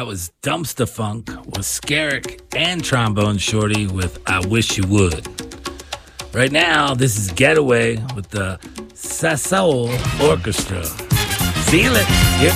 That was Dumpster Funk with Skerrick and Trombone Shorty with I Wish You Would. Right now, this is Getaway with the Sassoul Orchestra. Feel it. Here